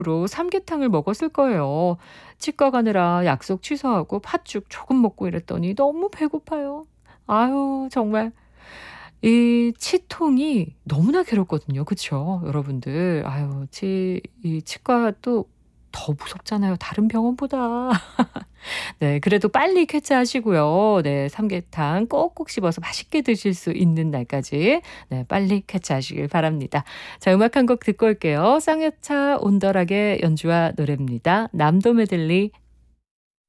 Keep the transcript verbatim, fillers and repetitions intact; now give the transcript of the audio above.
로 삼계탕을 먹었을 거예요. 치과 가느라 약속 취소하고 팥죽 조금 먹고 이랬더니 너무 배고파요. 아유 정말 이 치통이 너무나 괴롭거든요. 그쵸 여러분들? 아유 치 이 치과가 또 더 무섭잖아요 다른 병원보다. 네 그래도 빨리 쾌차하시고요. 네 삼계탕 꼭꼭 씹어서 맛있게 드실 수 있는 날까지 네 빨리 쾌차하시길 바랍니다. 자 음악 한 곡 듣고 올게요. 쌍여차 온더락의 연주와 노래입니다. 남도 메들리